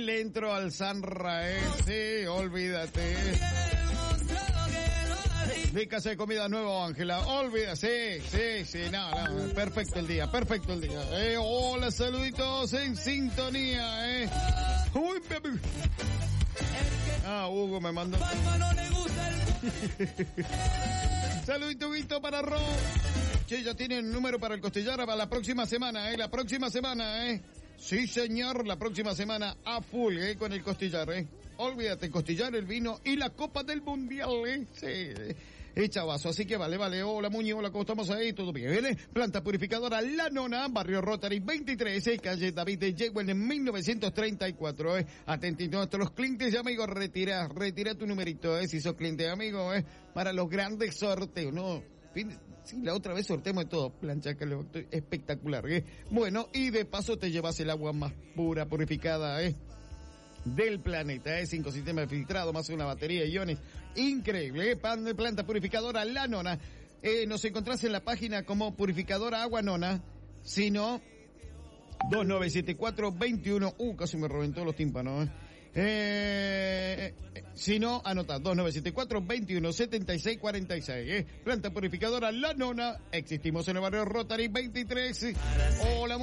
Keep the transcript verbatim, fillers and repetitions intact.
le entro al San Rafael, sí, olvídate. Mi casa de comida nueva, Ángela, olvídate, sí, sí, sí, no, no, perfecto el día, perfecto el día. Eh, hola, saluditos en sintonía, eh. Uy, baby. Ah, Hugo me mandó. Saludito, Guito, para Ro. Che, ya tienen un número para el costillar para la próxima semana, eh, la próxima semana, eh. Sí, señor, la próxima semana a full, eh, con el costillar, eh. Olvídate, costillar, el vino y la Copa del Mundial, eh. Sí, eh. Echa vaso, así que vale, vale. Hola, Muñe, hola, ¿cómo estamos ahí? ¿Todo bien? ¿Eh? Planta purificadora La Nona, barrio Rotary veintitrés, eh, calle David de Yegüen en mil novecientos treinta y cuatro, eh. Atentito a nuestros clientes y amigos, retira, retira tu numerito, eh, si sos cliente amigo, eh, para los grandes sorteos, ¿no? Sí, la otra vez sorteamos de todo, plancha calefactor, espectacular, ¿eh? Bueno, y de paso te llevas el agua más pura, purificada, ¿eh? Del planeta, ¿eh? Cinco sistemas de filtrado, más una batería de iones, increíble, ¿eh? Pan de planta purificadora La Nona, eh, nos encontrás en la página como purificadora agua Nona, sino dos nueve siete cuatro veintiuno, uh, casi me reventó los tímpanos, ¿eh? Eh, si no, anota, dos nueve siete cuatro veintiuno setenta y seis cuarenta y seis, eh. Planta purificadora La Nona, existimos en el barrio Rotary veintitrés. Hola.